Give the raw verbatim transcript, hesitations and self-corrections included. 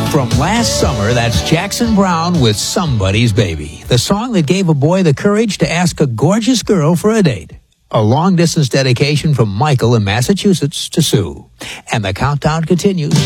From last summer, that's Jackson Browne with Somebody's Baby, the song that gave a boy the courage to ask a gorgeous girl for a date. A long-distance dedication from Michael in Massachusetts to Sue. And the countdown continues.